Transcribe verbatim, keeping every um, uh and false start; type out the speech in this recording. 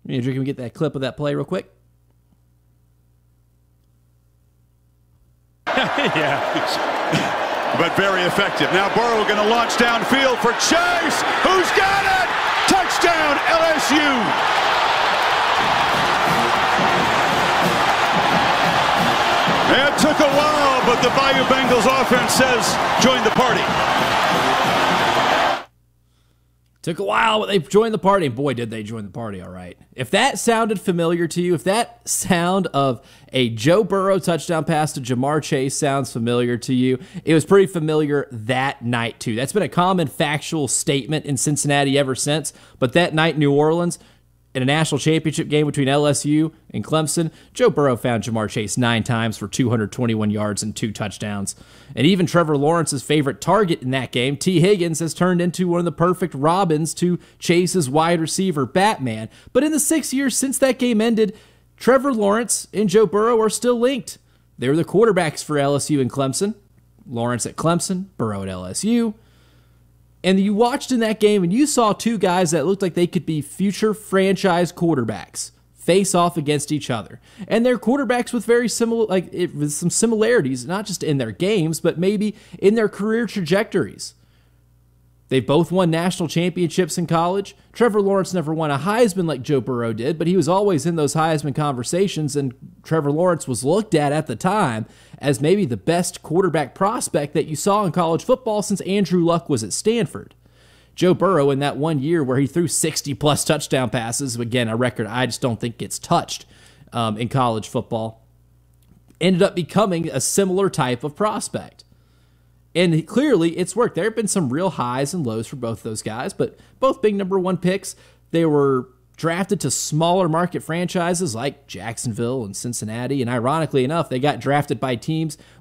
Andrew, can we get that clip of that play real quick? Yeah. But very effective. Now Burrow going to launch downfield for Chase. Who's got it? Touchdown, L S U. It took a while, but the Bayou Bengals offense says, join the party. Took a while, but they joined the party. And boy, did they join the party, all right. If that sounded familiar to you, if that sound of a Joe Burrow touchdown pass to Ja'Marr Chase sounds familiar to you, it was pretty familiar that night, too. That's been a common factual statement in Cincinnati ever since. But that night in New Orleans, in a national championship game between L S U and Clemson, Joe Burrow found Ja'Marr Chase nine times for two hundred twenty-one yards and two touchdowns. And even Trevor Lawrence's favorite target in that game, T. Higgins, has turned into one of the perfect Robins to Chase's wide receiver, Batman. But in the six years since that game ended, Trevor Lawrence and Joe Burrow are still linked. They were the quarterbacks for L S U and Clemson. Lawrence at Clemson, Burrow at L S U. And you watched in that game and you saw two guys that looked like they could be future franchise quarterbacks face off against each other. And they're quarterbacks with very similar, like it, with some similarities, not just in their games, but maybe in their career trajectories. They both won national championships in college. Trevor Lawrence never won a Heisman like Joe Burrow did, but he was always in those Heisman conversations, and Trevor Lawrence was looked at at the time as maybe the best quarterback prospect that you saw in college football since Andrew Luck was at Stanford. Joe Burrow, in that one year where he threw sixty-plus touchdown passes, again, a record I just don't think gets touched um, in college football, ended up becoming a similar type of prospect. And clearly, it's worked. There have been some real highs and lows for both those guys, but both big number one picks. They were drafted to smaller market franchises like Jacksonville and Cincinnati, and ironically enough, they got drafted by teams